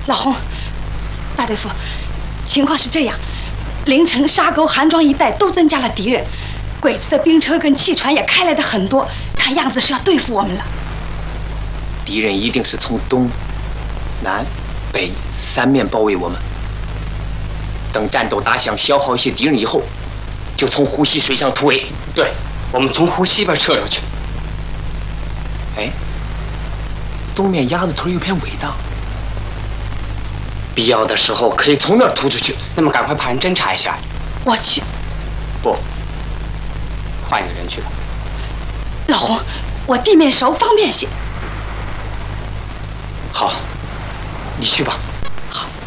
老洪，大队副，情况是这样：凌晨沙沟、韩庄一带都增加了敌人，鬼子的兵车跟汽船也开来的很多，看样子是要对付我们了。 敌人一定是从东、南、北三面包围我们。等战斗打响，消耗一些敌人以后，就从湖西水上突围。 对，我们从湖西边撤出去。 哎，东面鸭子头有片尾荡，必要的时候可以从那儿突出去。 那么赶快派人侦查一下。 我去。 不，换一个人去吧。 老洪，我地面熟，方便些。 好，你去吧。